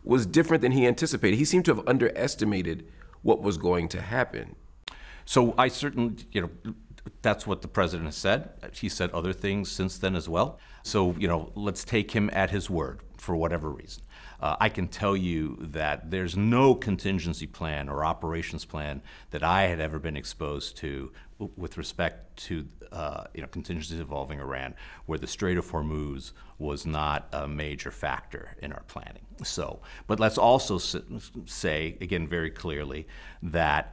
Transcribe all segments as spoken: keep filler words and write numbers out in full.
was different than he anticipated. He seemed to have underestimated what was going to happen. So I certainly, you know, that's what the president has said. He said other things since then as well. So, you know, let's take him at his word for whatever reason. Uh, I can tell you that there's no contingency plan or operations plan that I had ever been exposed to with respect to uh, you know, contingencies involving Iran, where the Strait of Hormuz was not a major factor in our planning. So, but let's also say, again, very clearly, that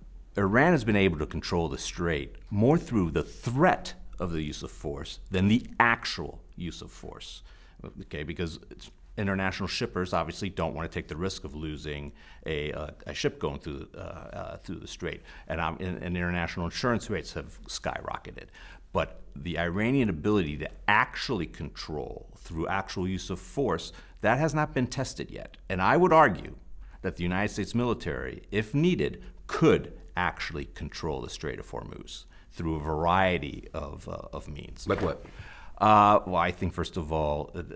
Iran has been able to control the strait more through the threat of the use of force than the actual use of force. Okay, because it's, international shippers obviously don't want to take the risk of losing a, uh, a ship going through the, uh, uh, through the strait, and, um, and, and international insurance rates have skyrocketed. But the Iranian ability to actually control through actual use of force, that has not been tested yet. And I would argue that the United States military, if needed, could actually control the Strait of Hormuz through a variety of, uh, of means. Like what? Uh, well, I think, first of all, uh,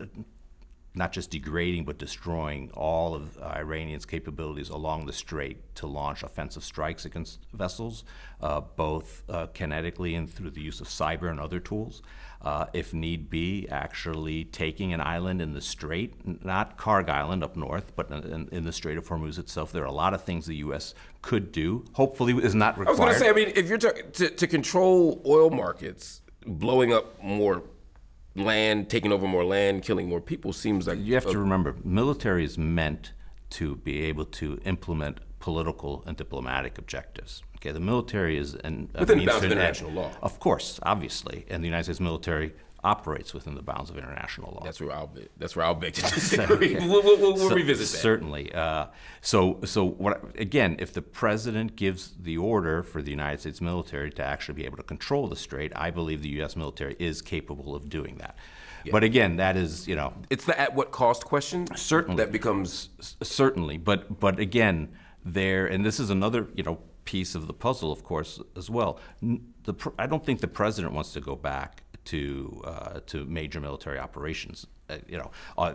not just degrading, but destroying all of uh, Iranians' capabilities along the strait to launch offensive strikes against vessels, uh, both uh, kinetically and through the use of cyber and other tools. Uh, if need be, actually taking an island in the strait, not Karg Island up north, but in, in the Strait of Hormuz itself. There are a lot of things the U S could do. Hopefully is not required. I was going to say, I mean, if you're to, to control oil markets, blowing up more land, taking over more land, killing more people seems like... You have to remember, military is meant to be able to implement political and diplomatic objectives. Okay, the military is... An, within the bounds of international law. Of course, obviously, and the United States military operates within the bounds of international law. That's where I'll be. That's where I'll beg to disagree. we'll, we'll, we'll, we'll so, revisit that. Certainly. Uh, so, so what? Again, if the president gives the order for the United States military to actually be able to control the strait, I believe the U S military is capable of doing that. Yeah. But again, that is, you know, it's the at what cost question. Certainly, that becomes certainly. But but again, there, and this is another, you know, piece of the puzzle, of course, as well. The, I don't think the president wants to go back to uh, to major military operations. Uh, you know, uh,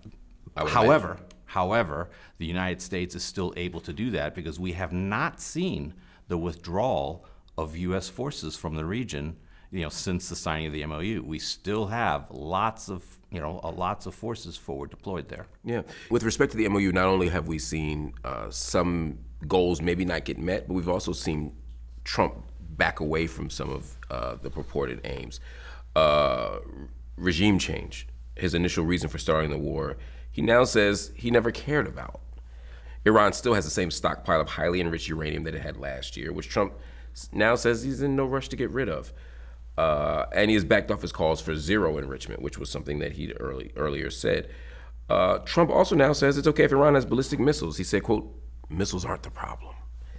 however, imagine. however, the United States is still able to do that because we have not seen the withdrawal of U S forces from the region, you know, since the signing of the M O U. We still have lots of, you know, uh, lots of forces forward deployed there. Yeah. With respect to the M O U, not only have we seen uh, some goals maybe not get met, but we've also seen Trump back away from some of uh, the purported aims. Uh, regime change, his initial reason for starting the war, he now says he never cared about. Iran still has the same stockpile of highly enriched uranium that it had last year, which Trump now says he's in no rush to get rid of. Uh, and he has backed off his calls for zero enrichment, which was something that he early, earlier said. Uh, Trump also now says it's okay if Iran has ballistic missiles. He said, quote, missiles aren't the problem.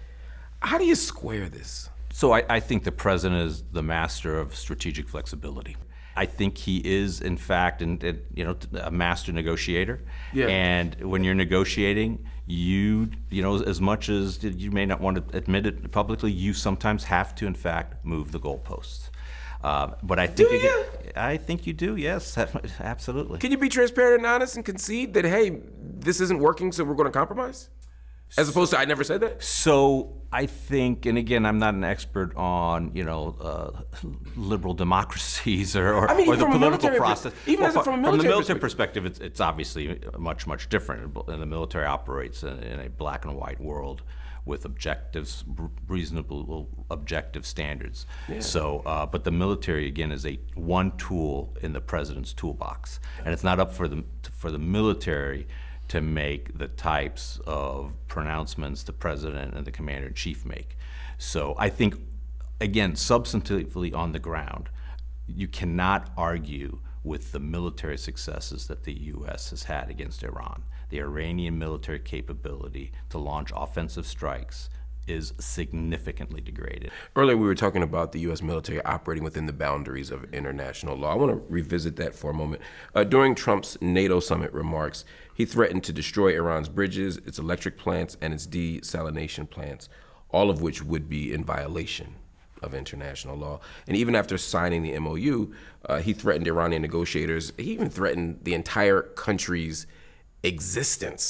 How do you square this? So I, I think the president is the master of strategic flexibility. I think he is, in fact, and you know, a master negotiator. Yeah. And when you're negotiating, you, you know, as much as you may not want to admit it publicly, you sometimes have to, in fact, move the goalposts. Uh, but I think do you? you, I think you do. Yes, absolutely. Can you be transparent and honest and concede that, hey, this isn't working, so we're going to compromise? As opposed to, I never said that? So I think, and again, I'm not an expert on, you know, uh, liberal democracies or, or, I mean, or the political Even process. Well, as a, from a military, from the military perspective, perspective, it's, it's obviously much, much different. And the military operates in, in a black and white world with objectives, reasonable objective standards. Yeah. So, uh, but the military, again, is a one tool in the president's toolbox. And it's not up for the, for the military to make the types of pronouncements the president and the commander-in-chief make. So I think, again, substantively on the ground, you cannot argue with the military successes that the U S has had against Iran. The Iranian military capability to launch offensive strikes is significantly degraded. Earlier we were talking about the U S military operating within the boundaries of international law. I want to revisit that for a moment. Uh, during Trump's NATO summit remarks, he threatened to destroy Iran's bridges, its electric plants, and its desalination plants, all of which would be in violation of international law. And even after signing the M O U, uh, he threatened Iranian negotiators. He even threatened the entire country's existence.